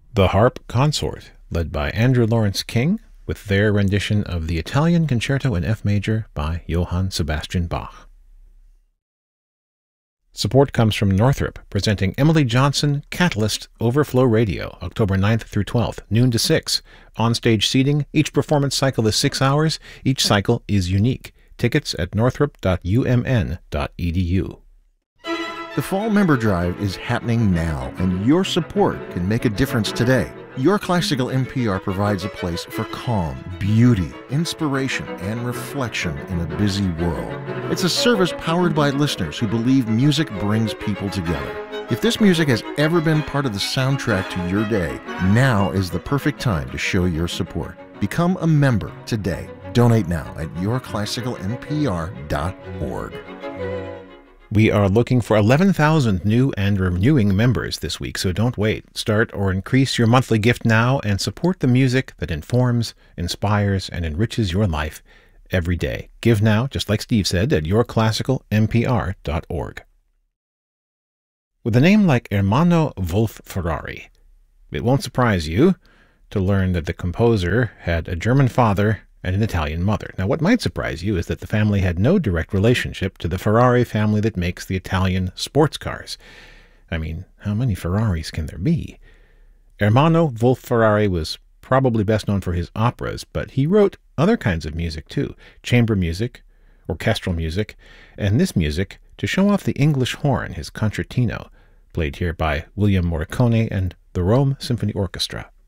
The Harp Consort, led by Andrew Lawrence King, with their rendition of the Italian Concerto in F major by Johann Sebastian Bach. Support comes from Northrop, presenting Emily Johnson Catalyst Overflow Radio, October 9th through 12th, noon to 6. On-stage seating, each performance cycle is 6 hours. Each cycle is unique. Tickets at northrop.umn.edu. The Fall Member Drive is happening now, and your support can make a difference today. Your Classical NPR provides a place for calm, beauty, inspiration, and reflection in a busy world. It's a service powered by listeners who believe music brings people together. If this music has ever been part of the soundtrack to your day, now is the perfect time to show your support. Become a member today. Donate now at yourclassicalnpr.org. We are looking for 11,000 new and renewing members this week, so don't wait. Start or increase your monthly gift now and support the music that informs, inspires, and enriches your life every day. Give now, just like Steve said, at yourclassicalnpr.org. With a name like Ermanno Wolf-Ferrari, it won't surprise you to learn that the composer had a German father and an Italian mother. Now, what might surprise you is that the family had no direct relationship to the Ferrari family that makes the Italian sports cars. I mean, how many Ferraris can there be? Ermanno Wolf-Ferrari was probably best known for his operas, but he wrote other kinds of music too, chamber music, orchestral music, and this music to show off the English horn, his concertino, played here by William Morricone and the Rome Symphony Orchestra.